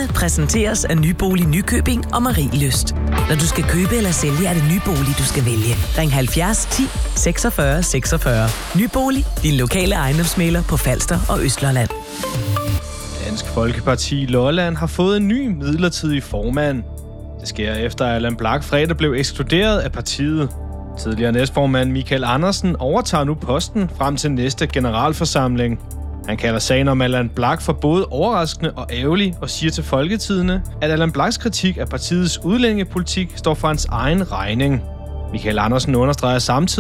Nyhederne præsenteres af Nybolig Nykøbing og Marielyst. Når du skal købe eller sælge, er det Nybolig, du skal vælge. Ring 70 10 46 46. Nybolig, din lokale ejendomsmægler på Falster og Østlolland. Dansk Folkeparti Lolland har fået en ny midlertidig formand. Det sker efter, at Allan Blak fredag blev ekskluderet af partiet. Tidligere næstformand Michael Andersen overtager nu posten frem til næste generalforsamling. Han kalder sagen om Allan Blak for både overraskende og ærgerlig og siger til Folketidende, at Allan Blaks kritik af partiets udlændingepolitik står for hans egen regning. Michael Andersen understreger samtidig,